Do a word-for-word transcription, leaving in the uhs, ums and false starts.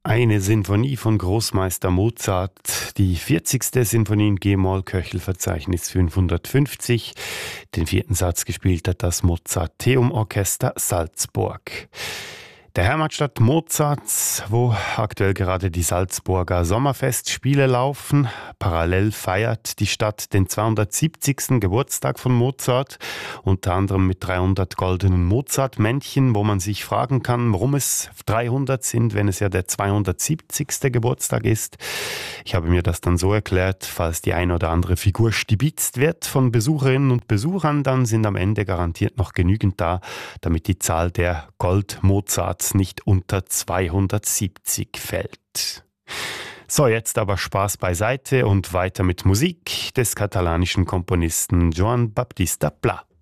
Eine Sinfonie von Großmeister Mozart, die vierzigste Sinfonie in G-Moll, Köchelverzeichnis fünfhundertfünfzig. Den vierten Satz gespielt hat das Mozarteum-Orchester Salzburg. Der Heimatstadt Mozarts, wo aktuell gerade die Salzburger Sommerfestspiele laufen. Parallel feiert die Stadt den zweihundertsiebzigsten Geburtstag von Mozart, unter anderem mit dreihundert goldenen Mozart-Männchen, wo man sich fragen kann, warum es dreihundert sind, wenn es ja der zweihundertsiebzigste Geburtstag ist. Ich habe mir das dann so erklärt, falls die eine oder andere Figur stibitzt wird von Besucherinnen und Besuchern, dann sind am Ende garantiert noch genügend da, damit die Zahl der Gold-Mozarts nicht unter zweihundertsiebzig fällt. So, jetzt aber Spaß beiseite und weiter mit Musik des katalanischen Komponisten Joan Baptista Pla.